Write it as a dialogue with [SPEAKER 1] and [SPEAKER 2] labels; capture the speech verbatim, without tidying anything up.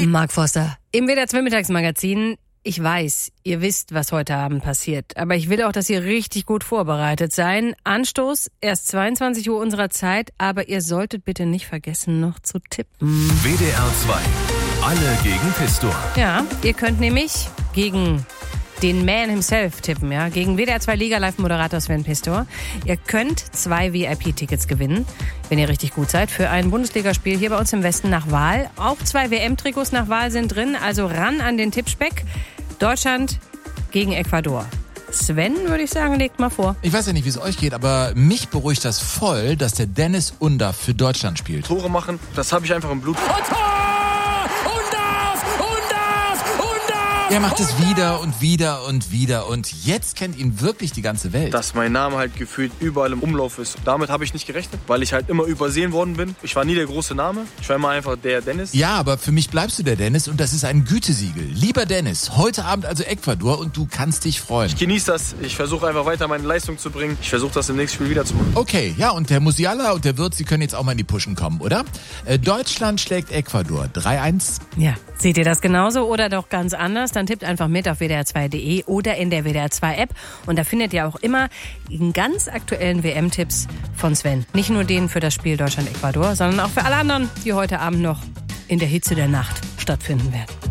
[SPEAKER 1] Mark Forster, im W D R zwei Mittagsmagazin. Ich weiß, ihr wisst, was heute Abend passiert. Aber ich will auch, dass ihr richtig gut vorbereitet seid. Anstoß erst zweiundzwanzig Uhr unserer Zeit. Aber ihr solltet bitte nicht vergessen, noch zu tippen.
[SPEAKER 2] W D R zwei. Alle gegen Pistor.
[SPEAKER 1] Ja, ihr könnt nämlich gegen den Man himself tippen, ja, gegen W D R zwei Liga-Live-Moderator Sven Pistor. Ihr könnt zwei V I P-Tickets gewinnen, wenn ihr richtig gut seid, für ein Bundesligaspiel hier bei uns im Westen nach Wahl. Auch zwei W M-Trikots nach Wahl sind drin, also ran an den Tippspeck. Deutschland gegen Ecuador. Sven, würde ich sagen, legt mal vor.
[SPEAKER 3] Ich weiß ja nicht, wie es euch geht, aber mich beruhigt das voll, dass der Dennis Undaff für Deutschland spielt.
[SPEAKER 4] Tore machen, das habe ich einfach im Blut.
[SPEAKER 3] Er macht es wieder und wieder und wieder und jetzt kennt ihn wirklich die ganze Welt.
[SPEAKER 4] Dass mein Name halt gefühlt überall im Umlauf ist. Damit habe ich nicht gerechnet, weil ich halt immer übersehen worden bin. Ich war nie der große Name. Ich war immer einfach der Dennis.
[SPEAKER 3] Ja, aber für mich bleibst du der Dennis und das ist ein Gütesiegel. Lieber Dennis, heute Abend also Ecuador und du kannst dich freuen.
[SPEAKER 4] Ich genieße das. Ich versuche einfach weiter meine Leistung zu bringen. Ich versuche das im nächsten Spiel wieder zu machen.
[SPEAKER 3] Okay, ja, und der Musiala und der Wirt, sie können jetzt auch mal in die Pushen kommen, oder? Äh, Deutschland schlägt Ecuador. drei eins.
[SPEAKER 1] Ja, seht ihr das genauso oder doch ganz anders? Dann tippt einfach mit auf W D R zwei Punkt de oder in der W D R zwei App. Und da findet ihr auch immer die ganz aktuellen W M-Tipps von Sven. Nicht nur den für das Spiel Deutschland-Ecuador, sondern auch für alle anderen, die heute Abend noch in der Hitze der Nacht stattfinden werden.